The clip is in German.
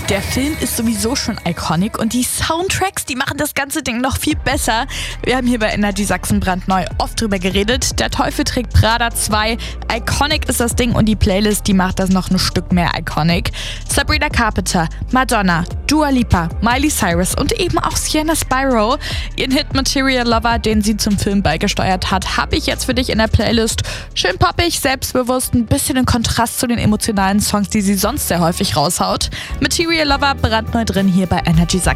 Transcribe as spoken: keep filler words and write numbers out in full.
Der Film ist sowieso schon iconic und die Soundtracks, die machen das ganze Ding noch viel besser. Wir haben hier bei Energy Sachsen brandneu oft drüber geredet. Der Teufel trägt Prada zwei. Iconic ist das Ding und die Playlist, die macht das noch ein Stück mehr iconic. Sabrina Carpenter, Madonna, Dua Lipa, Miley Cyrus und eben auch Sienna Spyro. Ihren Hit Material Lover, den sie zum Film beigesteuert hat, habe ich jetzt für dich in der Playlist. Schön poppig, selbstbewusst, ein bisschen in Kontrast zu den emotionalen Songs, die sie sonst sehr häufig raushaut. Material Lover brandneu drin hier bei Energy Sachsen.